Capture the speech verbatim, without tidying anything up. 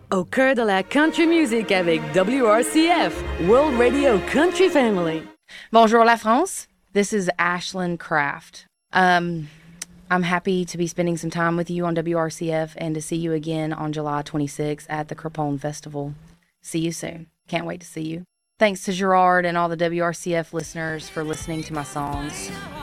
Au cœur de la country music avec W R C F, World Radio Country Family. Bonjour la France. This is Ashlyn Kraft. Um, I'm happy to be spending some time with you on W R C F and to see you again on July twenty-sixth at the Craponne Festival. See you soon. Can't wait to see you. Thanks to Gerard and all the W R C F listeners for listening to my songs.